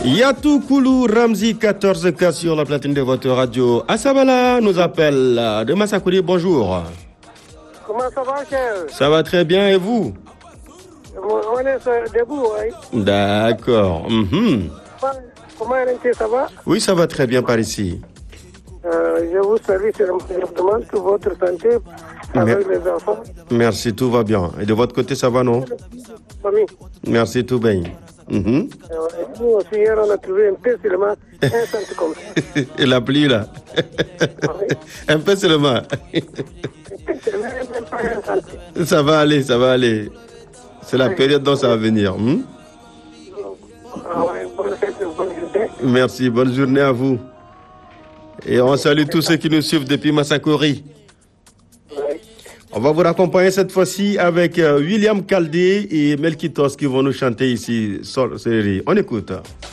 Yatou Koulou Ramzi 14K sur la platine de votre radio. Asabala nous appelle de Massakouri. Bonjour. Comment ça va, cher? Ça va très bien et vous? On est debout, oui. D'accord. Comment ça va? Oui, ça va très bien par ici. Je vous salue, je demande toute votre santé avec les enfants. Merci, tout va bien. Et de votre côté, ça va, non? Famille. Merci, tout bien. Nous aussi, hier, on a trouvé un peu seulement un centre comme ça. Et la pluie, là? Un peu seulement. Ça va aller, ça va aller. C'est la période dont ça va venir. Merci, bonne journée à vous. Et on salue tous ceux qui nous suivent depuis Massakouri. On va vous raccompagner cette fois-ci avec William Kaldé et Melkitos qui vont nous chanter ici. On écoute.